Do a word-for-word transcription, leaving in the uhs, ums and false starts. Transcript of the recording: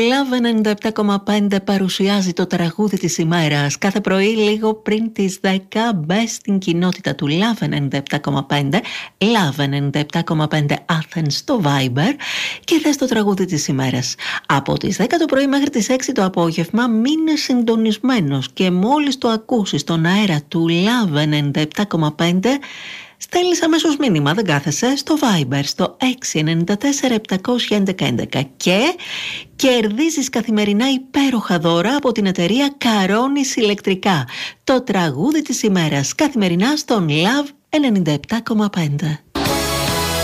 Love ενενήντα επτά κόμμα πέντε παρουσιάζει το τραγούδι της ημέρας. Κάθε πρωί λίγο πριν τις δέκα μπες στην κοινότητα του Love ενενήντα επτά κόμμα πέντε, Love ενενήντα επτά κόμμα πέντε Athens στο Viber και δες το τραγούδι της ημέρας. Από τις δέκα το πρωί μέχρι τις έξι το απόγευμα μείνε συντονισμένος και μόλις το ακούσεις στον αέρα του Love ενενήντα επτά κόμμα πέντε στέλνεις αμέσως μήνυμα, δεν κάθεσαι, στο Viber στο έξι εννιά τέσσερα επτά ένα ένα και κερδίζεις καθημερινά υπέροχα δώρα από την εταιρεία Καρόνις Ηλεκτρικά. Το τραγούδι της ημέρας καθημερινά στον Love ενενήντα επτά κόμμα πέντε.